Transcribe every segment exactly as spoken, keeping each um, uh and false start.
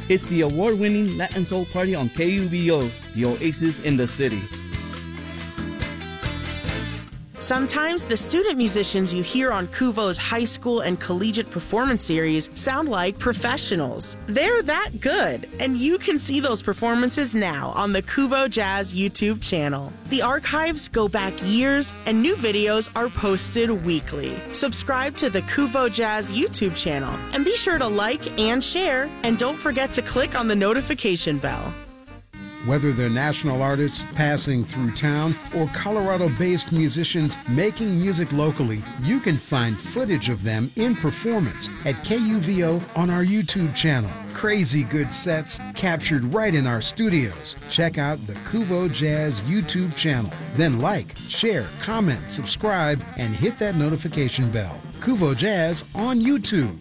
It's the award-winning Latin Soul Party on K U V O, the oasis in the city. Sometimes the student musicians you hear on Kuvo's high school and collegiate performance series sound like professionals. They're that good, and you can see those performances now on the Kuvo Jazz YouTube channel. The archives go back years, and new videos are posted weekly. Subscribe to the Kuvo Jazz YouTube channel, and be sure to like and share, and don't forget to click on the notification bell. Whether they're national artists passing through town or Colorado-based musicians making music locally, you can find footage of them in performance at K U V O on our YouTube channel. Crazy good sets captured right in our studios. Check out the Kuvo Jazz YouTube channel. Then like, share, comment, subscribe, and hit that notification bell. Kuvo Jazz on YouTube.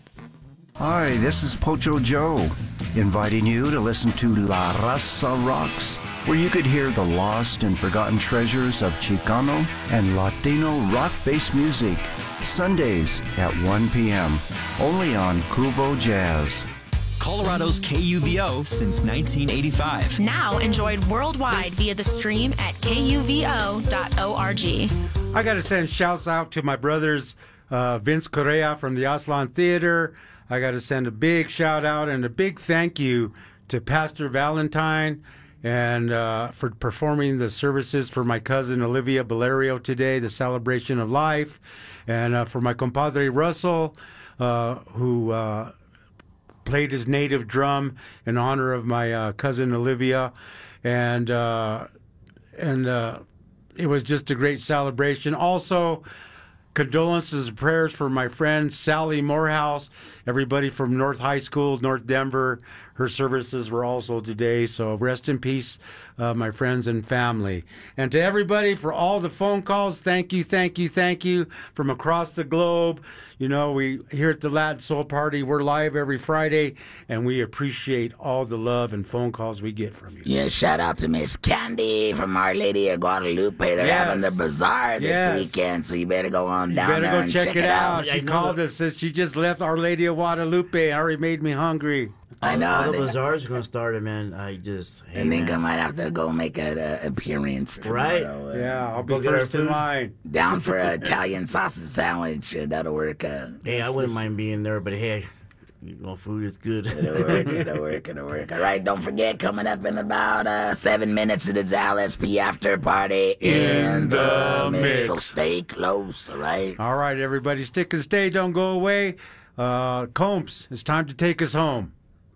Hi, this is Pocho Joe, inviting you to listen to La Raza Rocks, where you could hear the lost and forgotten treasures of Chicano and Latino rock-based music, Sundays at one p.m., only on Kuvo Jazz. Colorado's K U V O since nineteen eighty-five. Now enjoyed worldwide via the stream at K U V O dot org. I got to send shouts out to my brothers, uh, Vince Correa from the Aslan Theater. I got to send a big shout out and a big thank you to Pastor Valentine and uh, for performing the services for my cousin Olivia Valerio today, the celebration of life, and uh, for my compadre Russell, uh, who uh, played his native drum in honor of my uh, cousin Olivia, and uh, and uh, it was just a great celebration. Also, condolences and prayers for my friend Sally Morehouse, everybody from North High School, North Denver. Her services were also today, so rest in peace, uh, my friends and family. And to everybody for all the phone calls, thank you, thank you, thank you from across the globe. You know, we here at the Latin Soul Party, we're live every Friday, and we appreciate all the love and phone calls we get from you. Yeah, shout out to Miss Candy from Our Lady of Guadalupe. They're Yes. having the bazaar this Yes. weekend, so you better go on You down better there go and check, check it out. out. She called us, says she just left Our Lady of Guadalupe. Already made me hungry. I know. All the they- bazaars are going to start, man. I just, hey, I think man. I might have to go make an uh, appearance Right? tomorrow. uh, Yeah, I'll Go be get our first in food. line. Down for an Italian sausage sandwich. Uh, that'll work. Uh, Hey, I wouldn't mind being there, but hey, you know, food is good. It'll work, it'll work, it'll work. All right, don't forget, coming up in about uh, seven minutes to the Zal S P after party in the mix. So stay close, all right? All right, everybody, stick and stay. Don't go away. Uh, Combs, it's time to take us home.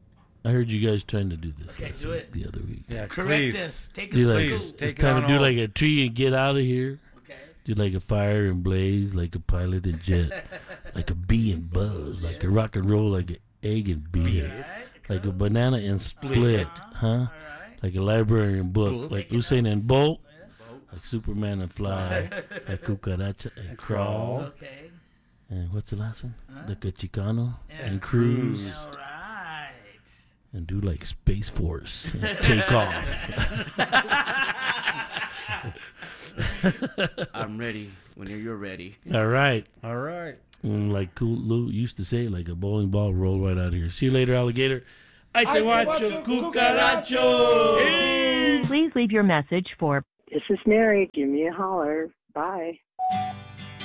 I heard you guys trying to do this Okay, last do week, it. the other week. Yeah, Correct please. this. Take Do us like, to Please, school. take it's it time on to do home. like a tree and get out of here. Okay. Do like a fire and blaze, like a pilot and jet, like a bee and buzz, like a rock and roll, like an egg and beer, like a banana and split, huh? Like a library and book, like Usain and Bolt, like Superman and fly, like cucaracha and crawl, Okay. and what's the last one? Like a Chicano and cruise, All right. and do like Space Force and take off. I'm ready when you're ready. All right. All right. And like Cool Lou used to say, like a bowling ball, roll right out of here. See you later, alligator. Ay te guacho, cucaracho. Please leave your message for This is Mary. Give me a holler. Bye.